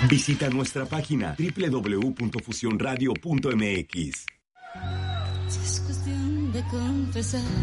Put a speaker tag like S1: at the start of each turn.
S1: Visita nuestra página www.fusionradio.mx.
S2: Es cuestión de confesar.